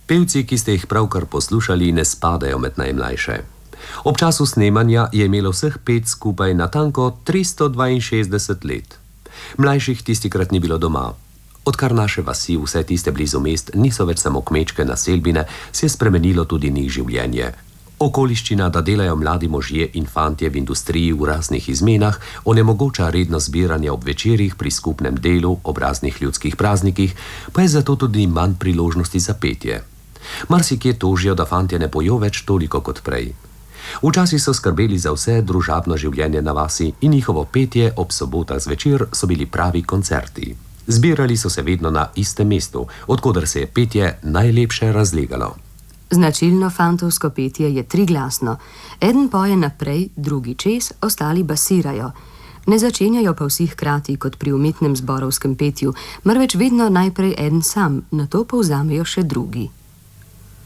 Pevci, ki ste jih pravkar poslušali, ne spadajo med najmlajše. Ob času snemanja je imelo vseh 5 skupaj natanko 362 let. Mlajših tistikrat ni bilo doma. Odkar naše vasi, vse tiste blizu mest, niso več samo kmečke naselbine, se je spremenilo tudi njih življenje. Okoliščina, da delajo mladi možje in fantje v industriji v raznih izmenah, onemogoča redno zbiranje ob večerih pri skupnem delu ob raznih ljudskih praznikih, pa je zato tudi manj priložnosti za petje. Marsikje tožijo, da fantje ne pojo več toliko kot prej. Včasih so skrbeli za vse družabno življenje na vasi in njihovo petje ob sobotah zvečer so bili pravi koncerti. Zbirali so se vedno na istem mestu, odkoder se je petje najlepše razlegalo. Značilno fantovsko petje je triglasno. Eden poje naprej, drugi čez, ostali basirajo. Ne začenjajo pa vsi hkrati kot pri umetnem zborovskem petju, marveč vedno najprej eden sam, nato povzamejo še drugi.